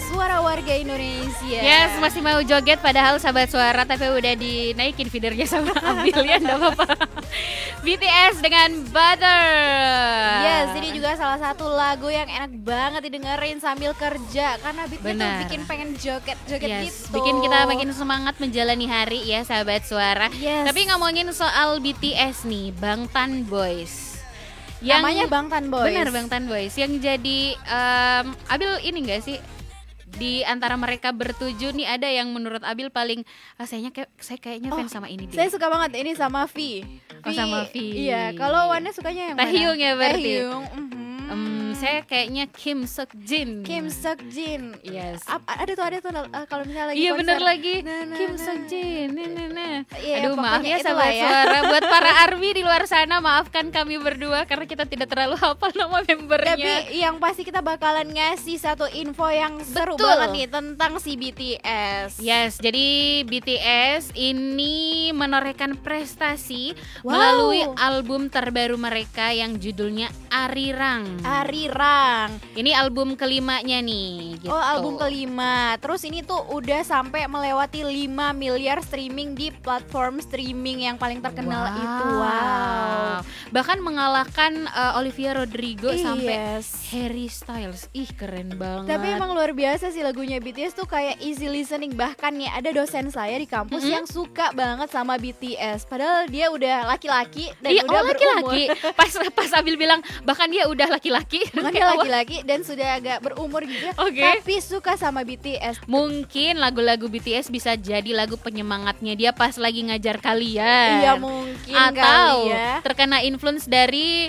Suara Warga Indonesia. Yes, masih mau joget padahal sahabat suara tapi udah dinaikin feedernya sama Abil ya, enggak apa-apa. BTS dengan Butter. Yes, ini juga salah satu lagu yang enak banget didengerin sambil kerja karena beatnya tuh bikin pengen joget-joget gitu. Bikin kita makin semangat menjalani hari ya sahabat suara. Yes. Tapi ngomongin soal BTS nih, Bangtan Boys. Namanya Bangtan Boys. Benar, Bangtan Boys. Yang jadi Abil ini enggak sih? Di antara mereka bertujuh nih ada yang menurut Abil paling saya kayaknya fans sama ini deh. Saya suka banget ini sama V. Sama V. Iya, kalau Wana sukanya yang Taehyung mana? ya berarti. Taehyung. Saya kayaknya Kim Seokjin. Kim Seokjin. Yes. Ada tuh kalau misalnya lagi iya konser. bener lagi Nah. Kim Seokjin. Iya, Aduh maaf pokoknya ya itulah sahabat ya. suara. Buat para ARMY di luar sana, maafkan kami berdua karena kita tidak terlalu hafal nama membernya. Tapi yang pasti kita bakalan ngasih satu info yang seru Betul. banget nih tentang si BTS. Yes, jadi BTS ini menorehkan prestasi Wow. melalui album terbaru mereka yang judulnya Arirang. Arirang. Ini album kelimanya nih gitu. Oh, album kelima. Terus ini tuh udah sampai melewati 5 miliar streaming di platform streaming yang paling terkenal itu. Wow. Bahkan mengalahkan Olivia Rodrigo sampai Yes. Harry Styles. Ih, keren banget. Tapi emang luar biasa sih lagunya BTS tuh kayak easy listening. Bahkan ya ada dosen saya di kampus yang suka banget sama BTS. Padahal dia udah laki-laki dan Iya, udah laki-laki. berumur. Pas Abil bilang bahkan dia udah laki-laki. Bahkan dia laki-laki dan sudah agak berumur gitu ya. Oke. Tapi suka sama BTS. Mungkin lagu-lagu BTS bisa jadi lagu penyemangatnya dia pas lagi ngajar kalian. Iya mungkin Atau kali ya. terkena influence dari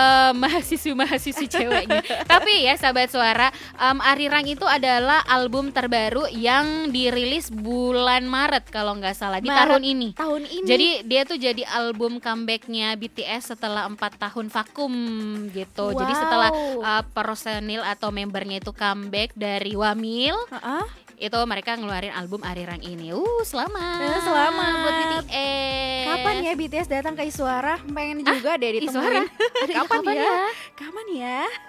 mahasiswi ceweknya. Tapi ya sahabat suara, Arirang itu adalah album terbaru yang dirilis bulan Maret kalau nggak salah di tahun ini. Tahun ini. Jadi dia tuh jadi album comebacknya BTS setelah 4 tahun vakum gitu. Jadi Wow. setelah personil atau membernya itu comeback dari Wamil, itu mereka ngeluarin album Arirang ini. Selamat. Selamat buat BTS. Kapan ya BTS datang ke Iswara? Pengen juga deh Iswara? ditemuin. Kapan ya? Kapan ya?